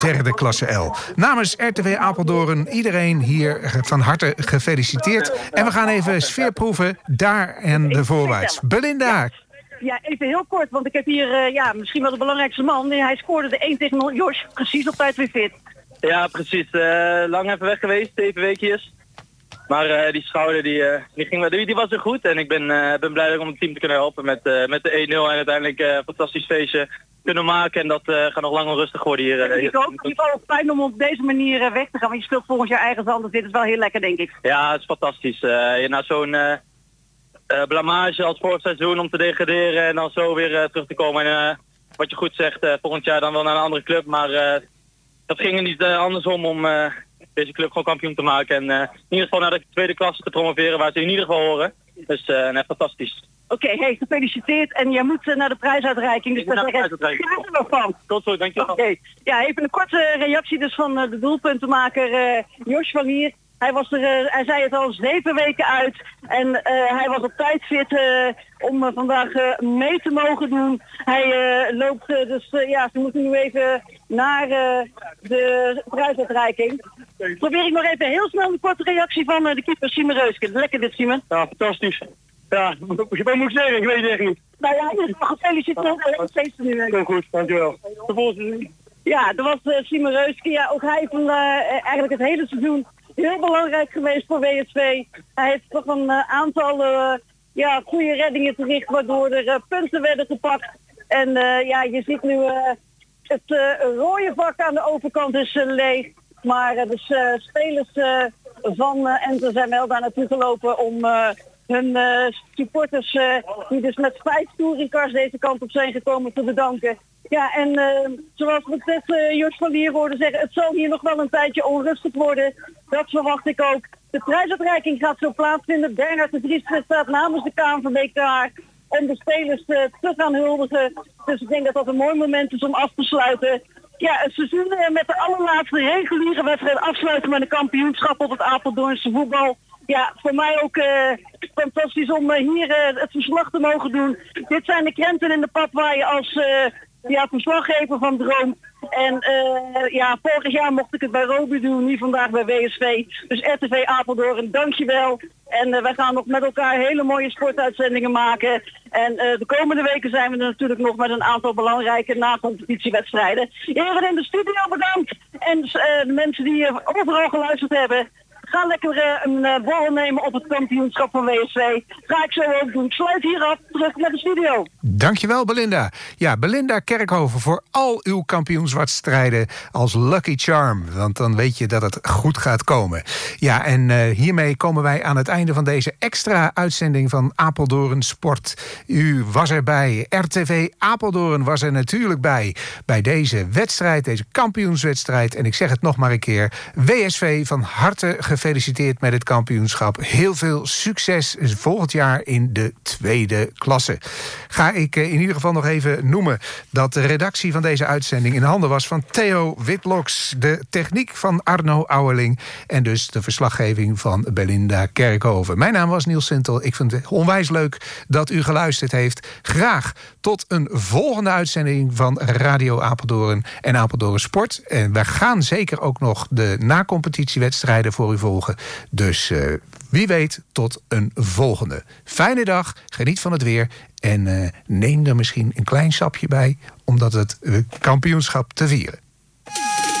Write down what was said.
derde klasse L. Namens RTV Apeldoorn iedereen hier van harte gefeliciteerd. En we gaan even sfeerproeven daar en de voorwaarts. Belinda. Ja, even heel kort, want ik heb hier misschien wel de belangrijkste man. Hij scoorde de 1 tegen 0. Jos, precies op tijd weer fit. Ja, precies. Lang even weg geweest, 7 weekjes. Maar die schouder die was er goed. En ik ben blij om het team te kunnen helpen met de 1-0 en uiteindelijk een fantastisch feestje kunnen maken. En dat gaat nog lang onrustig worden hier. Ik ook. Het is wel fijn om op deze manier weg te gaan. Want je speelt volgend jaar eigen anders. Dit is wel heel lekker, denk ik. Ja, het is fantastisch. Na zo'n blamage als vorig seizoen om te degraderen en dan zo weer terug te komen. En wat je goed zegt, volgend jaar dan wel naar een andere club. Maar dat ging er niet andersom om deze club gewoon kampioen te maken. En in ieder geval naar de tweede klasse te promoveren waar ze in ieder geval horen. Dus net fantastisch. Oké, gefeliciteerd. En jij moet naar de prijsuitreiking. Dus daar geniet er nog van. Tot zo, dankjewel. Oké. Ja, even een korte reactie dus van de doelpuntenmaker Jos van hier. Hij zei het al 7 weken uit en hij was op tijd fit om vandaag mee te mogen doen. Hij loopt ze moeten nu even naar de prijsuitreiking. Probeer ik nog even heel snel een korte reactie van de keeper Simon Reuske. Lekker dit, Simon. Ja, fantastisch. Ja, wat moet ik zeggen? Ik weet het echt niet. Nou ja, je is nog gefeliciteerd. Steeds nu. Heel goed, dankjewel. Ja, dat was Simon Reuske. Ja, ook hij van eigenlijk het hele seizoen heel belangrijk geweest voor WSV. Hij heeft toch een aantal goede reddingen verricht, waardoor er punten werden gepakt. En je ziet nu het rode vak aan de overkant is leeg. Maar de spelers van Enter zijn wel daar naartoe gelopen om hun supporters, die dus met 5 touringcars deze kant op zijn gekomen, te bedanken. Ja, en zoals we net Jos van Lier hoorden zeggen, het zal hier nog wel een tijdje onrustig worden. Dat verwacht ik ook. De prijsuitreiking gaat zo plaatsvinden. Bernard de Vries staat namens de KNVB klaar om de spelers te gaan huldigen. Dus ik denk dat dat een mooi moment is om af te sluiten. Ja, het seizoen met de allerlaatste reguliere wedstrijd afsluiten met een kampioenschap op het Apeldoornse voetbal. Ja, voor mij ook fantastisch om hier het verslag te mogen doen. Dit zijn de krenten in de pad waar je als verslaggever van droomt. En vorig jaar mocht ik het bij Roby doen, nu vandaag bij WSV. Dus RTV Apeldoorn, dankjewel. En wij gaan nog met elkaar hele mooie sportuitzendingen maken. En de komende weken zijn we er natuurlijk nog met een aantal belangrijke na-competitiewedstrijden. Heren in de studio bedankt. En de mensen die overal geluisterd hebben, ga lekker een borrel nemen op het kampioenschap van WSV. Ga ik zo ook doen. Ik sluit hier af, terug naar de studio. Dankjewel, Belinda. Ja, Belinda Kerkhoven voor al uw kampioenswedstrijden als Lucky Charm. Want dan weet je dat het goed gaat komen. Ja, en hiermee komen wij aan het einde van deze extra uitzending van Apeldoorn Sport. U was erbij. RTV Apeldoorn was er natuurlijk bij deze wedstrijd, deze kampioenswedstrijd. En ik zeg het nog maar een keer. WSV van harte gefeliciteerd met het kampioenschap. Heel veel succes volgend jaar in de tweede klasse. Ga ik in ieder geval nog even noemen dat de redactie van deze uitzending in handen was van Theo Witloks, de techniek van Arno Ouweling en dus de verslaggeving van Belinda Kerkhoven. Mijn naam was Niels Sintel. Ik vind het onwijs leuk dat u geluisterd heeft. Graag tot een volgende uitzending van Radio Apeldoorn en Apeldoorn Sport. En we gaan zeker ook nog de na-competitiewedstrijden voor u volgen. Dus wie weet tot een volgende. Fijne dag, geniet van het weer en neem er misschien een klein sapje bij, omdat het kampioenschap te vieren.